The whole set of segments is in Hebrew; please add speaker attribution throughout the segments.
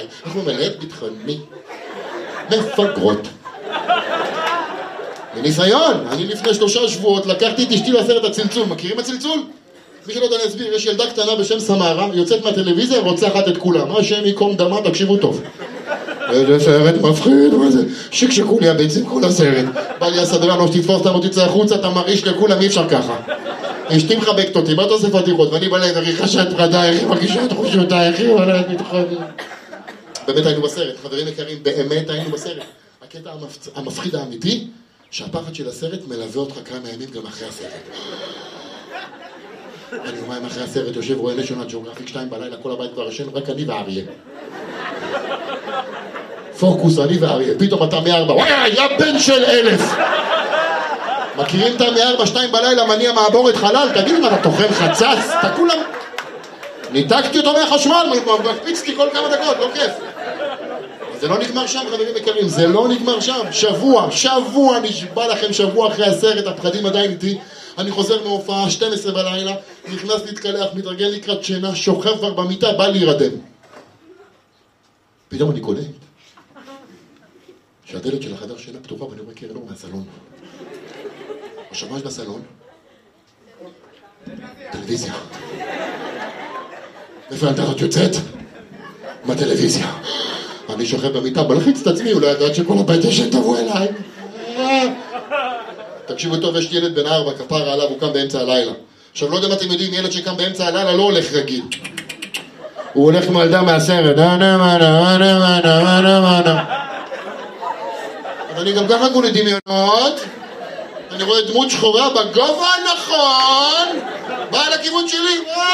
Speaker 1: איך הוא מלא ביטחוני? מפגרות. בניסיון, אני לפני 3 שבועות לקחתי את אשתי לסרט הצלצול. מכירים הצלצול? מי שלא יודע אני אסביר, יש ילדה קטנה בשם סמרה, יוצאת מהטלוויזיה ורוצחת את כולם. מה השם יקום דמה, תקשיבו טוב. איזה סרט מפחיד, מה זה? שקשקו לי הביצים כל הסרט. בא לי הסדרן, או שתתפוס אותם או תצא החוצה, אתה מרעיש לכולם, אי אפשר ככה. אשתי מחבקת אותי, מה אתה עושה פתיחות? ואני בא להם, אני חשה את פרדייך, מרגישה את חושותייך, מלא ביטחוני. באמת היינו בסרט, חברים יקרים, באמת היינו בסרט. הקטע המפחיד האמיתי, שהפחד של הסרט מלווה אותך כמה ימים גם אחרי הסרט. אני יומיים אחרי הסרט יושב רואה נשיונל ג'אוגרפיק 2 בלילה, כל הבית כבר ישן, רק אני ואריה. פוקוס, אני ואריה, פתאום אתה מ-4, וואי, יא בן של 1000! מכירים את מ-4, 2 בלילה, מניע מעבורת חלל, תגיד אם אתה תאכל חצץ, אתה כולם... ניתקתי אותו מהחשמל, מקפיצתי כל כמה דקות, לא כיף. זה לא נגמר שם, חברים יקרים, זה לא נגמר שם. שבוע, נשבע לכם שבוע אחרי הסרט, הפחדים עדיין איתי. אני חוזר מהופעה, 12 בלילה, נכנס להתקלח, מתרגל לקראת שינה, שוכב כבר במיטה, בא להירדם. פתאום אני קולט שהדלת של החדר שינה פתוחה, ואני רואה קרן אור מהסלון. השמש בסלון, טלוויזיה. איפה הילדה יוצאת? מהטלוויזיה. אני שוכב במיטה, בלחיץ את עצמי, אולי ידעת שכל הבית ישן תבוא אליי. תקשיבו טוב, יש ילד בן 4, כפרה עליו, הוא קם באמצע הלילה. עכשיו, לא יודע אם אתם יודעים, ילד שקם באמצע הלילה לא הולך רגיל. הוא הולך כמו ילדה מהסרט. אבל אני גם ככה כולי דמיונות. אני רואה דמות שחורה בגובה הנכון. באה לכיוון שלי.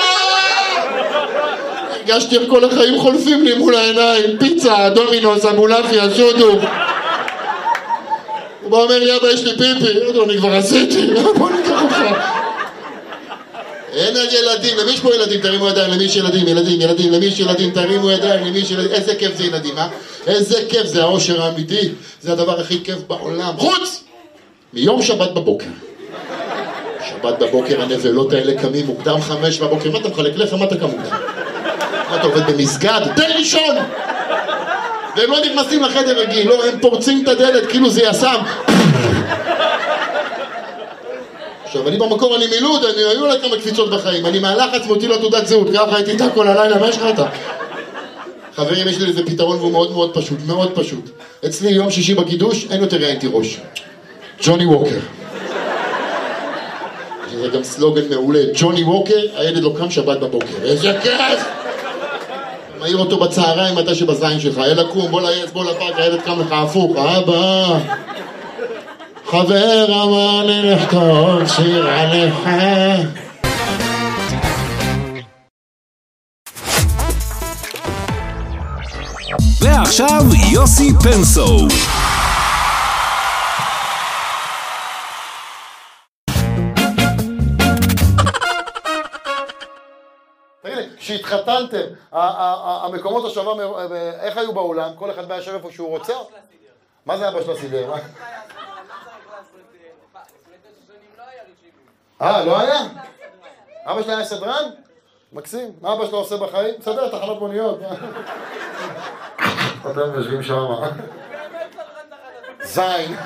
Speaker 1: הרגשתי איך כל החיים חולפים לי מול העיניים. פיצה, דומינוס, אמולפיה, שודו. הוא בא אומר לי, אבא, יש לי פיפי. אני כבר עשיתי. בוא ניקח אותך. אין ילדים, למי יש פה ילדים? תרימו ידיים, למי יש ילדים, ילדים, למי יש ילדים, תרימו ידיים, למי יש ילדים. איזה כיף זה ילדים, אה? איזה כיף, זה האושר האמיתי. זה הדבר הכי כיף בעולם. חוץ! מיום שבת בבוקר. שבת בבוקר הנבלות האלה קמים מוקדם 5 בבוקר. מה אתה מחלק לחם? מה אתה קם מוקדם? מה אתה עובד במסגד? תן לישון! והם לא נכנסים לחדר רגיל, לא, הם פורצים את הדלת כאילו זה יסם. עכשיו, אני במקור, אני מילוד, היו לה כמה קפיצות בחיים. אני מהלחץ מוציא לו תעודת זהות, ככה הייתי איתה כל הלילה, מה יש לך אתה? חברים, יש לי איזה פתרון והוא מאוד מאוד פשוט, מאוד פשוט. אצלי יום שישי בקידוש, אין יותר ראיינתי ראש. ג'וני ווקר. זה גם סלוגן מעולה. ג'וני ווקר, הילד לא קם שבת בבוקר. איזה כיף! מעיר אותו בצהריים, מתי שבזין שלך. אלה קום, בוא לעץ, בוא לפאק, הילד קם לך הפוך. אבא! חבר אמר לי לכתוב שיר עליך.
Speaker 2: ועכשיו יוסי פנסו.
Speaker 1: תגיד לי, כשהתחתנתם, המקומות השווה, איך היו באולם? כל אחד בא ישב איפה שהוא רוצה? מה זה אבא של הסידר? לא היה? אבא שלי היה סדרן? מקסים. מה אבא שלו עושה בחיים? מסדר תחנת מוניות. אתם יושבים שם. זין.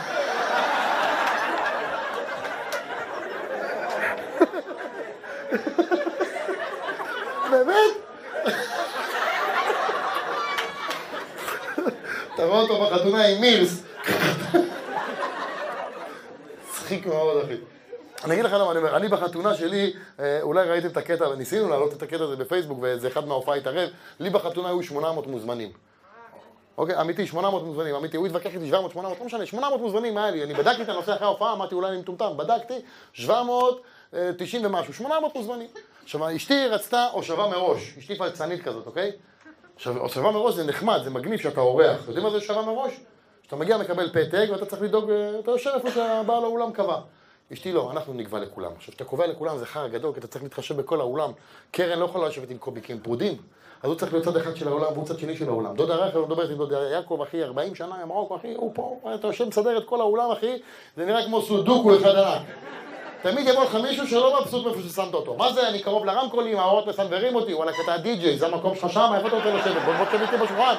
Speaker 1: באמת? אתה רואה אותו בחתונה עם מירס. צחיק מאוד, אחי. אני אגיד לך למה אני אומר, אני בחתונה שלי, אולי ראיתם את הקטע, וניסינו להעלות את הקטע הזה בפייסבוק, וזה אחד מההופעה התערב, לי בחתונה היו 800 מוזמנים. אוקיי, אמיתי, 800 מוזמנים, אמיתי, הוא התווכח איתי 700, 800, לא משנה, 800 מוזמנים היה לי, אני בדקתי את הנושא אחרי ההופעה, אמרתי אולי אני מטומטם, בדקתי, 790 ומשהו, 800 מוזמנים. עכשיו, אשתי רצתה הושבה מראש, אשתי פלצנית כזאת, אוקיי? עכשיו, הושבה מראש זה נחמד, זה מגניב שאתה אורח, יודעים מה זה הושבה מראש? שאתה מגיע מקבל פתק ואתה צריך לדאוג, אתה יושב איפה שהבעל האולם קבע. אשתי לא, אנחנו נקבע לכולם. עכשיו, שאתה קובע לכולם זה חר גדול, כי אתה צריך להתחשב בכל האולם. קרן לא יכולה לשבת עם קוביקים פרודים, אז הוא צריך להיות צד אחד של העולם והוא צד שני של העולם. דודה רחל לא מדברת עם דודה יעקב, אחי, 40 שנה, ימרוק, אחי, הוא פה, אתה יושב מסדר את כל האולם, אחי, זה נראה כמו סודוקו אחד ענק. תמיד יבוא לך מישהו שלא מבסוט מאיפה ששמת אותו. מה זה? אני קרוב לרמקולים, האורות מסנברים אותי, וואלה, אתה הדי-ג'יי, זה המקום שלך שם, איפה אתה רוצה לשבת? בוא תשב איתי בשולחן.